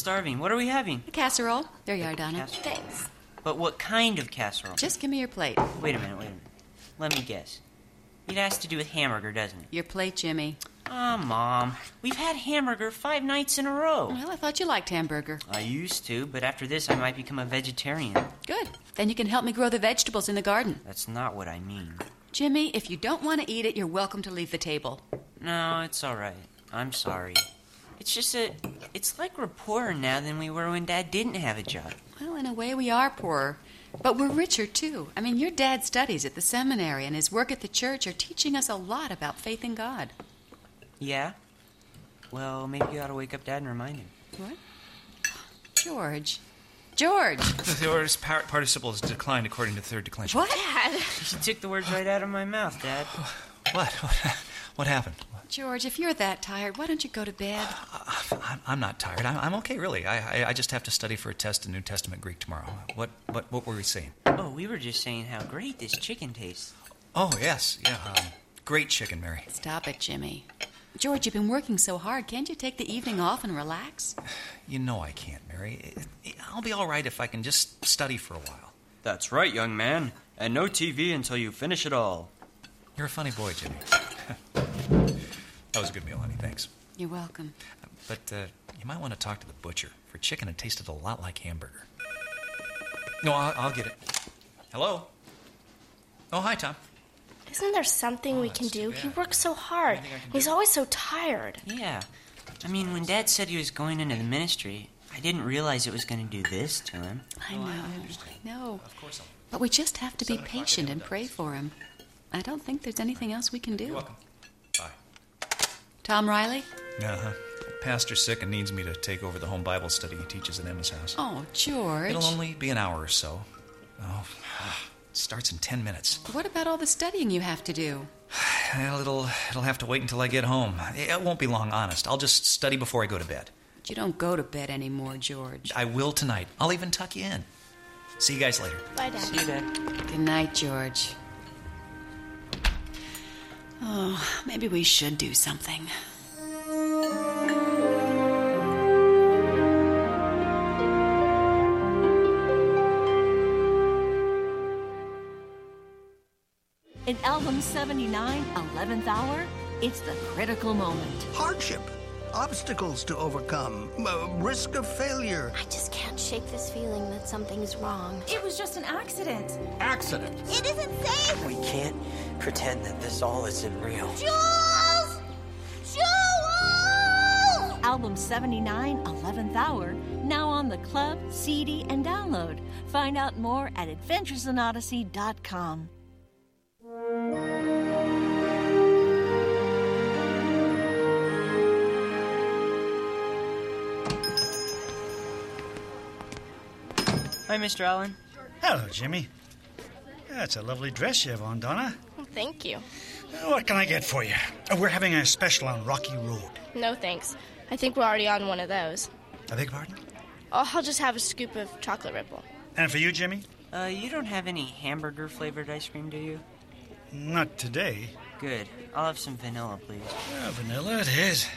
starving. What are we having? A casserole. There you are, Donna. Casserole. Thanks. But what kind of casserole? Just give me your plate. Wait a minute. Let me guess. It has to do with hamburger, doesn't it? Your plate, Jimmy. Mom. We've had hamburger 5 nights in a row. Well, I thought you liked hamburger. I used to, but after this I might become a vegetarian. Good. Then you can help me grow the vegetables in the garden. That's not what I mean. Jimmy, if you don't want to eat it, you're welcome to leave the table. No, it's all right. I'm sorry. It's just that it's like we're poorer now than we were when Dad didn't have a job. Well, in a way, we are poorer. But we're richer, too. I mean, your dad studies at the seminary, and his work at the church are teaching us a lot about faith in God. Yeah? Well, maybe you ought to wake up Dad and remind him. What? George. George! The aorist participle is declined according to the third declension. What? Dad. You took the words right out of my mouth, Dad. What? What happened? George, if you're that tired, why don't you go to bed? I'm not tired. I'm okay, really. I just have to study for a test in New Testament Greek tomorrow. What were we saying? Oh, we were just saying how great this chicken tastes. Oh, yes. Yeah, great chicken, Mary. Stop it, Jimmy. George, you've been working so hard. Can't you take the evening off and relax? You know I can't, Mary. I'll be all right if I can just study for a while. That's right, young man. And no TV until you finish it all. You're a funny boy, Jimmy. That was a good meal, honey. Thanks. You're welcome. But you might want to talk to the butcher. For chicken, it tasted a lot like hamburger. No, I'll get it. Hello? Oh, hi, Tom. Isn't there something we can do? He works so hard. He's always so tired. Yeah. I mean, when Dad said he was going into the ministry, I didn't realize it was going to do this to him. I know. Of course I'll... But we just have to be patient and pray for him. I don't think there's anything else we can do. You're welcome. Bye. Tom Riley? Uh-huh. Pastor's sick and needs me to take over the home Bible study he teaches at Emma's house. Oh, George. It'll only be an hour or so. Oh, it starts in 10 minutes. What about all the studying you have to do? Well, it'll have to wait until I get home. It won't be long, honest. I'll just study before I go to bed. But you don't go to bed anymore, George. I will tonight. I'll even tuck you in. See you guys later. Bye, Dad. See you, Dad. Good night, George. Oh, maybe we should do something. In Album 79, 11th Hour, it's the critical moment. Hardship, obstacles to overcome, risk of failure. I just can't shake this feeling that something's wrong. It was just an accident. Accident. It isn't safe. We can't pretend that this all isn't real. Jules! Jules! Album 79, 11th Hour, now on the club, CD, and download. Find out more at adventuresinodyssey.com. Hi, Mr. Allen. Hello, Jimmy. That's a lovely dress you have on, Donna. Well, thank you. What can I get for you? We're having a special on Rocky Road. No, thanks. I think we're already on one of those. I beg your pardon? I'll just have a scoop of chocolate ripple. And for you, Jimmy? You don't have any hamburger-flavored ice cream, do you? Not today. Good. I'll have some vanilla, please. Vanilla it is.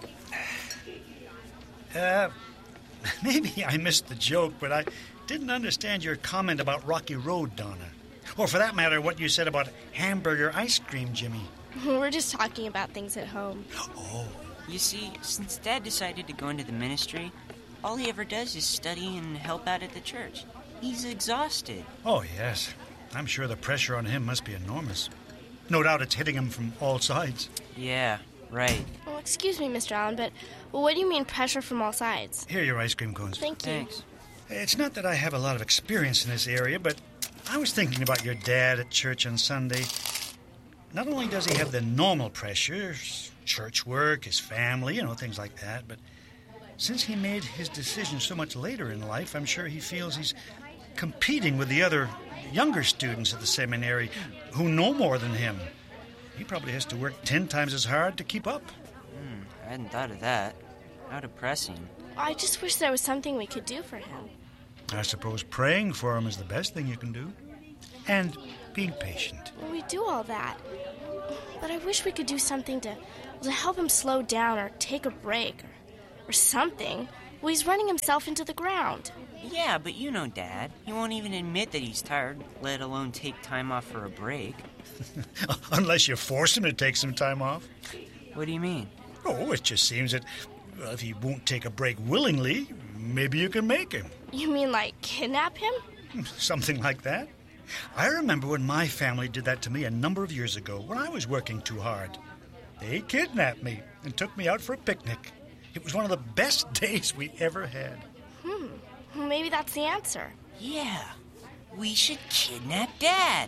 Maybe I missed the joke, but I didn't understand your comment about Rocky Road, Donna. Or for that matter, what you said about hamburger ice cream, Jimmy. We're just talking about things at home. Oh. You see, since Dad decided to go into the ministry, all he ever does is study and help out at the church. He's exhausted. Oh, yes. I'm sure the pressure on him must be enormous. No doubt it's hitting him from all sides. Yeah, right. Well, excuse me, Mr. Allen, but what do you mean pressure from all sides? Here are your ice cream cones. Thank you. Thanks. It's not that I have a lot of experience in this area, but I was thinking about your dad at church on Sunday. Not only does he have the normal pressures, church work, his family, things like that, but since he made his decision so much later in life, I'm sure he feels he's competing with the other younger students at the seminary who know more than him. He probably has to work 10 times as hard to keep up. I hadn't thought of that. How depressing. I just wish there was something we could do for him. I suppose praying for him is the best thing you can do. And being patient. Well, we do all that. But I wish we could do something to help him slow down or take a break or something. Well, he's running himself into the ground. Yeah, but you know Dad. He won't even admit that he's tired, let alone take time off for a break. Unless you force him to take some time off. What do you mean? Oh, it just seems that if he won't take a break willingly, maybe you can make him. You mean like kidnap him? Something like that. I remember when my family did that to me a number of years ago when I was working too hard. They kidnapped me and took me out for a picnic. It was one of the best days we ever had. Well, maybe that's the answer. Yeah, we should kidnap Dad.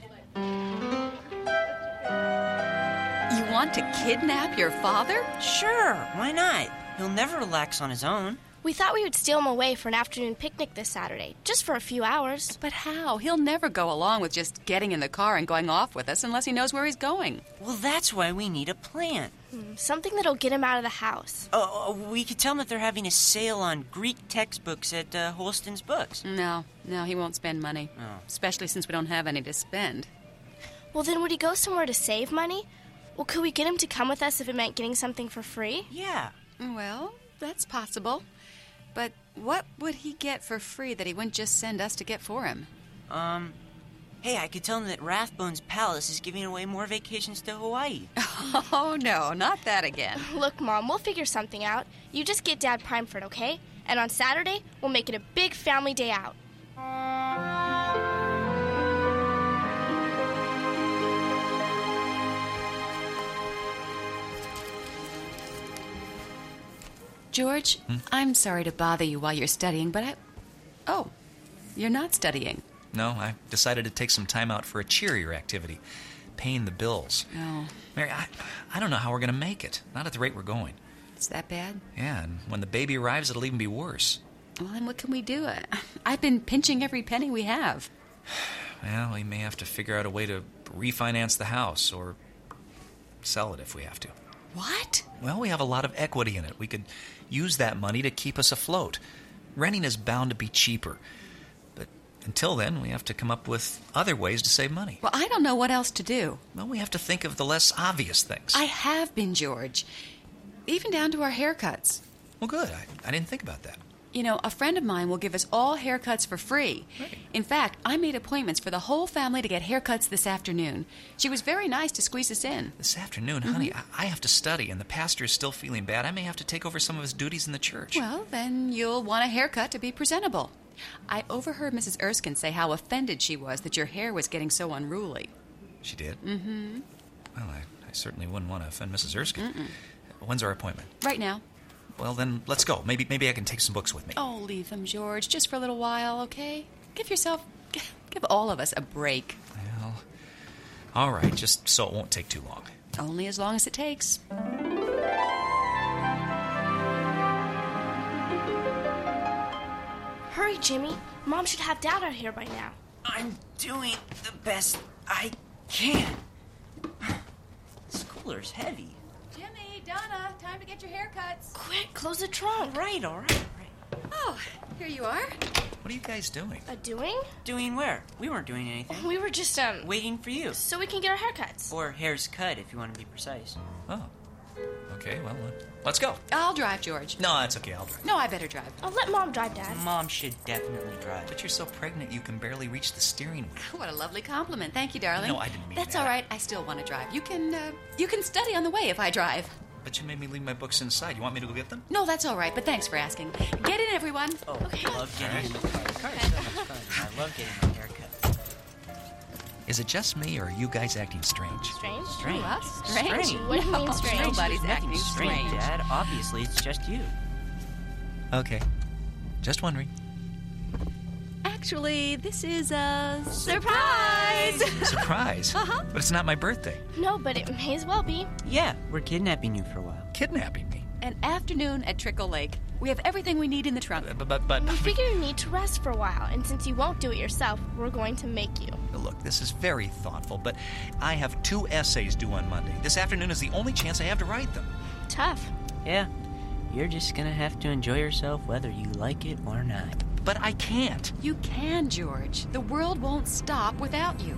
You want to kidnap your father? Sure, why not? He'll never relax on his own. We thought we would steal him away for an afternoon picnic this Saturday, just for a few hours. But how? He'll never go along with just getting in the car and going off with us unless he knows where he's going. Well, that's why we need a plan. Something that'll get him out of the house. We could tell him that they're having a sale on Greek textbooks at Holston's Books. No, he won't spend money. Oh. Especially since we don't have any to spend. Well, then would he go somewhere to save money? Well, could we get him to come with us if it meant getting something for free? Yeah. Well, that's possible. But what would he get for free that he wouldn't just send us to get for him? Hey, I could tell him that Rathbone's Palace is giving away more vacations to Hawaii. Oh, no, not that again. Look, Mom, we'll figure something out. You just get Dad primed for it, okay? And on Saturday, we'll make it a big family day out. George, I'm sorry to bother you while you're studying, but Oh, you're not studying. No, I decided to take some time out for a cheerier activity, paying the bills. Oh. Mary, I don't know how we're going to make it. Not at the rate we're going. It's that bad? Yeah, and when the baby arrives, it'll even be worse. Well, then what can we do? I've been pinching every penny we have. Well, we may have to figure out a way to refinance the house or sell it if we have to. What? Well, we have a lot of equity in it. We could use that money to keep us afloat. Renting is bound to be cheaper. But until then, we have to come up with other ways to save money. Well, I don't know what else to do. Well, we have to think of the less obvious things. I have been, George. Even down to our haircuts. Well, good. I didn't think about that. You know, a friend of mine will give us all haircuts for free. Right. In fact, I made appointments for the whole family to get haircuts this afternoon. She was very nice to squeeze us in. This afternoon, honey, I have to study, and the pastor is still feeling bad. I may have to take over some of his duties in the church. Well, then you'll want a haircut to be presentable. I overheard Mrs. Erskine say how offended she was that your hair was getting so unruly. She did? Mm-hmm. Well, I certainly wouldn't want to offend Mrs. Erskine. When's our appointment? Right now. Well, then let's go. Maybe I can take some books with me. Oh, leave them, George, just for a little while, okay? Give all of us a break. Well, all right, just so it won't take too long. Only as long as it takes. Hurry, Jimmy. Mom should have Dad out here by now. I'm doing the best I can. This cooler's heavy. Jimmy, Donna, time to get your haircuts. Quick, close the trunk. All right. Oh, here you are. What are you guys doing? Doing? Doing where? We weren't doing anything. We were just, Waiting for you. so we can get our haircuts. Or hair's cut, if you want to be precise. Oh. Okay, well, let's go. I'll drive, George. No, that's okay. I'll drive. No, I better drive. I'll let Mom drive, Dad. Mom should definitely drive. But you're so pregnant you can barely reach the steering wheel. What a lovely compliment. Thank you, darling. No, I didn't mean That's that. all right. I still want to drive. You can study on the way if I drive. But you made me leave my books inside. You want me to go get them? No, that's all right, but thanks for asking. Get in, everyone. Oh, I love getting in the car. The car is so much fun. I love getting my haircut. Is it just me, or are you guys acting strange? Strange? Strange. Who, us? Strange? What do you mean strange? Nobody's There's acting nothing strange, strange. Dad. Obviously, it's just you. Okay. Just wondering. Actually, this is a surprise! Surprise? But it's not my birthday. No, but it may as well be. Yeah, we're kidnapping you for a while. Kidnapping me. An afternoon at Trickle Lake. We have everything we need in the trunk. But We figure you need to rest for a while, and since you won't do it yourself, we're going to make you. Look, this is very thoughtful, but I have 2 essays due on Monday. This afternoon is the only chance I have to write them. Tough. Yeah, you're just gonna have to enjoy yourself whether you like it or not. But I can't. You can, George. The world won't stop without you.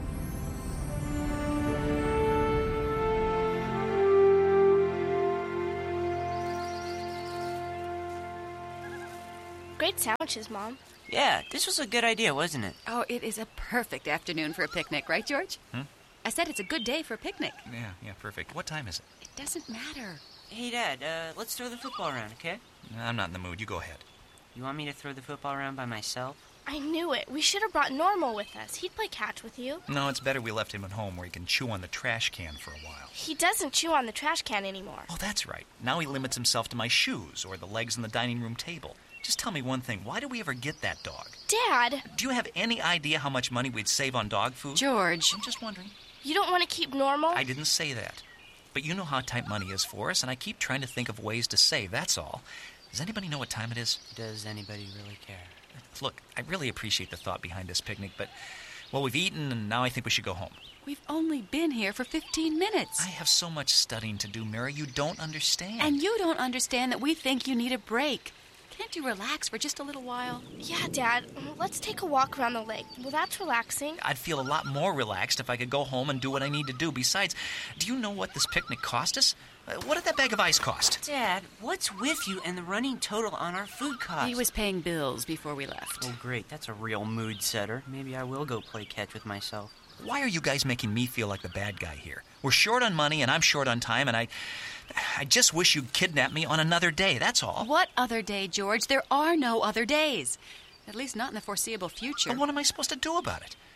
great sandwiches, Mom. Yeah, this was a good idea, wasn't it? Oh, it is a perfect afternoon for a picnic, right, George? I said it's a good day for a picnic. Yeah, perfect. What time is it? It doesn't matter. Hey, Dad, let's throw the football around, okay? I'm not in the mood. You go ahead. You want me to throw the football around by myself? I knew it. We should have brought Normal with us. He'd play catch with you. No, it's better we left him at home where he can chew on the trash can for a while. He doesn't chew on the trash can anymore. Oh, that's right. Now he limits himself to my shoes or the legs on the dining room table. Just tell me one thing. Why did we ever get that dog? Dad! Do you have any idea how much money we'd save on dog food? George. I'm just wondering. You don't want to keep Normal? I didn't say that. But you know how tight money is for us, and I keep trying to think of ways to save, that's all. Does anybody know what time it is? Does anybody really care? Look, I really appreciate the thought behind this picnic, but, well, we've eaten, and now I think we should go home. We've only been here for 15 minutes. I have so much studying to do, Mary. You don't understand. And you don't understand that we think you need a break. Can't you relax for just a little while? Yeah, Dad. Let's take a walk around the lake. Well, that's relaxing. I'd feel a lot more relaxed if I could go home and do what I need to do. Besides, do you know what this picnic cost us? What did that bag of ice cost? Dad, what's with you and the running total on our food costs? He was paying bills before we left. Oh, great. That's a real mood setter. Maybe I will go play catch with myself. Why are you guys making me feel like the bad guy here? We're short on money, and I'm short on time, and I just wish you'd kidnap me on another day, that's all. What other day, George? There are no other days. At least not in the foreseeable future. But what am I supposed to do about it?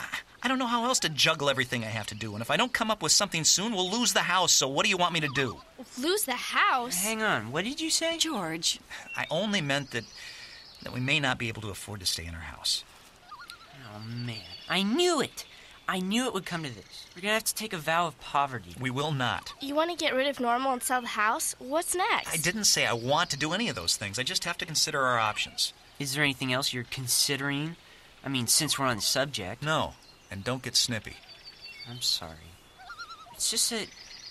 I don't know how else to juggle everything I have to do, and if I don't come up with something soon, we'll lose the house, so what do you want me to do? Lose the house? Hang on, what did you say? George. I only meant that we may not be able to afford to stay in our house. Oh, man. I knew it! I knew it would come to this. We're gonna have to take a vow of poverty. We will not. You want to get rid of Normal and sell the house? What's next? I didn't say I want to do any of those things. I just have to consider our options. Is there anything else you're considering? I mean, since we're on the subject. No, and don't get snippy. I'm sorry. It's just that...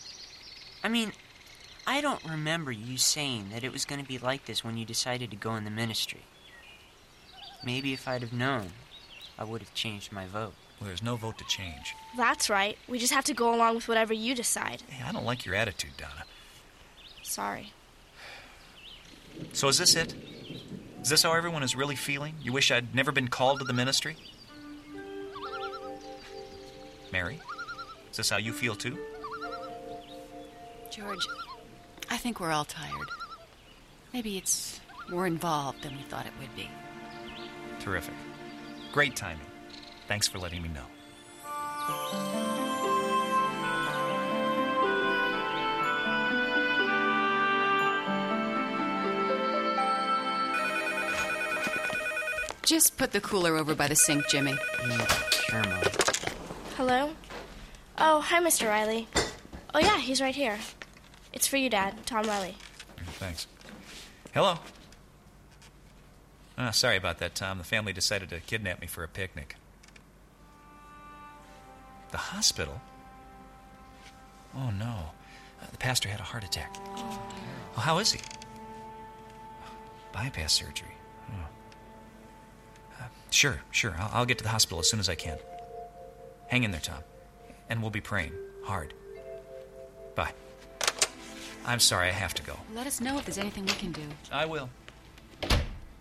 I mean, I don't remember you saying that it was going to be like this when you decided to go in the ministry. Maybe if I'd have known, I would have changed my vote. Well, there's no vote to change. That's right. We just have to go along with whatever you decide. Hey, I don't like your attitude, Donna. Sorry. So is this it? Is this how everyone is really feeling? You wish I'd never been called to the ministry? Mary, is this how you feel too? George, I think we're all tired. Maybe it's more involved than we thought it would be. Terrific. Great timing. Thanks for letting me know. Just put the cooler over by the sink, Jimmy. Sure, Mom. Hello? Oh, hi, Mr. Riley. Oh, yeah, he's right here. It's for you, Dad. Tom Riley. Thanks. Hello. Sorry about that, Tom. The family decided to kidnap me for a picnic. The hospital? Oh, no. The pastor had a heart attack. Well, how is he? Bypass surgery. Sure. I'll get to the hospital as soon as I can. Hang in there, Tom. And we'll be praying hard. Bye. I'm sorry, I have to go. Let us know if there's anything we can do. I will. The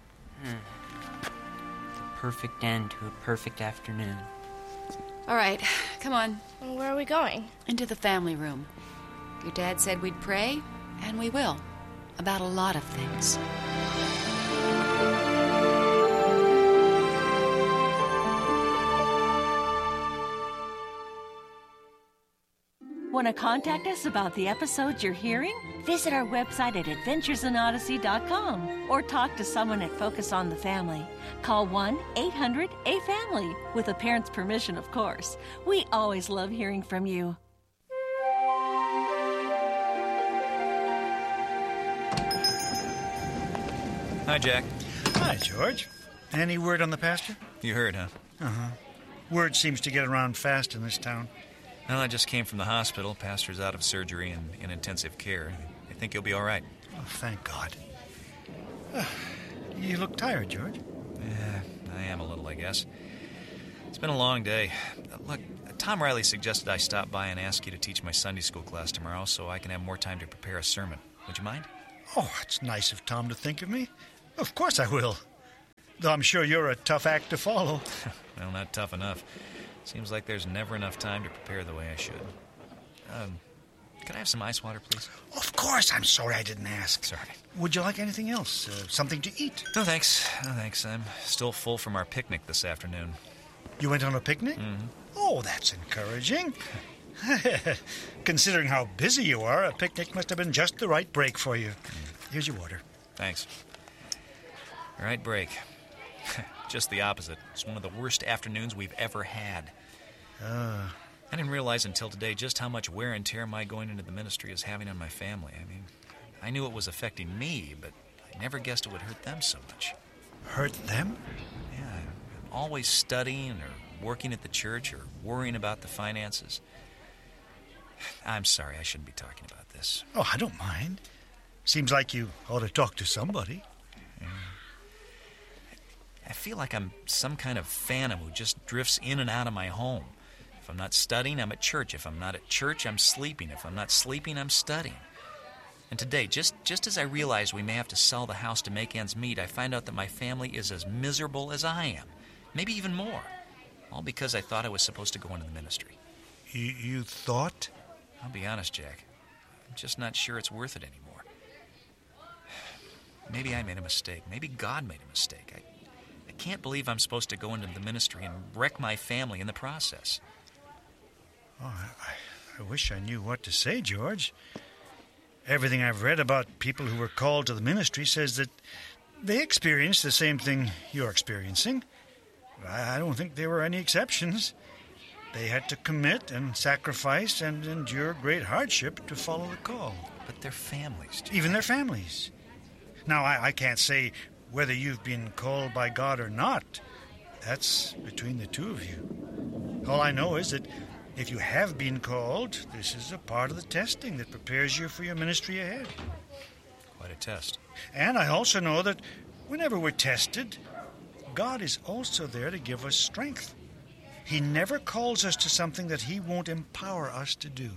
perfect end to a perfect afternoon. All right, come on. Where are we going? Into the family room. Your dad said we'd pray, and we will. About a lot of things. Want to contact us about the episodes you're hearing? Visit our website at adventuresinodyssey.com or talk to someone at Focus on the Family. Call 1-800-A-FAMILY, with a parent's permission, of course. We always love hearing from you. Hi, Jack. Hi, George. Any word on the pastor? You heard, huh? Uh-huh. Word seems to get around fast in this town. Well, I just came from the hospital. Pastor's out of surgery and in intensive care. I think he'll be all right. Oh, thank God. You look tired, George. Yeah, I am a little, I guess. It's been a long day. Look, Tom Riley suggested I stop by and ask you to teach my Sunday school class tomorrow so I can have more time to prepare a sermon. Would you mind? Oh, it's nice of Tom to think of me. Of course I will. Though I'm sure you're a tough act to follow. Well, not tough enough. Seems like there's never enough time to prepare the way I should. Could I have some ice water, please? Of course. I'm sorry I didn't ask. Sorry. Would you like anything else? Something to eat? No, thanks. No, thanks. I'm still full from our picnic this afternoon. You went on a picnic? Mm-hmm. Oh, that's encouraging. Considering how busy you are, a picnic must have been just the right break for you. Here's your water. Thanks. All right, break. Just the opposite. It's one of the worst afternoons we've ever had. I didn't realize until today just how much wear and tear my going into the ministry is having on my family. I mean, I knew it was affecting me, but I never guessed it would hurt them so much. Hurt them? Yeah, I'm always studying or working at the church or worrying about the finances. I'm sorry, I shouldn't be talking about this. Oh, I don't mind. Seems like you ought to talk to somebody. I feel like I'm some kind of phantom who just drifts in and out of my home. If I'm not studying, I'm at church. If I'm not at church, I'm sleeping. If I'm not sleeping, I'm studying. And today, just as I realized we may have to sell the house to make ends meet, I find out that my family is as miserable as I am. Maybe even more. All because I thought I was supposed to go into the ministry. You thought? I'll be honest, Jack. I'm just not sure it's worth it anymore. Maybe I made a mistake. Maybe God made a mistake. I can't believe I'm supposed to go into the ministry and wreck my family in the process. Oh, I wish I knew what to say, George. Everything I've read about people who were called to the ministry says that they experienced the same thing you're experiencing. I don't think there were any exceptions. They had to commit and sacrifice and endure great hardship to follow the call. But their families, Jack. Even their families. Now, I can't say whether you've been called by God or not. That's between the two of you. All I know is that if you have been called, this is a part of the testing that prepares you for your ministry ahead. Quite a test. And I also know that whenever we're tested, God is also there to give us strength. He never calls us to something that He won't empower us to do.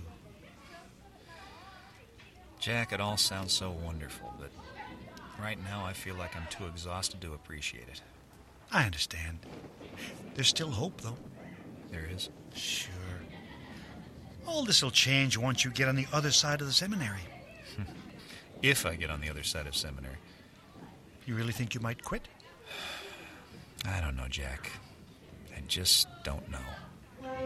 Jack, it all sounds so wonderful, but right now I feel like I'm too exhausted to appreciate it. I understand. There's still hope, though. There is? Sure. All this will change once you get on the other side of the seminary. If I get on the other side of seminary. You really think you might quit? I don't know, Jack. I just don't know.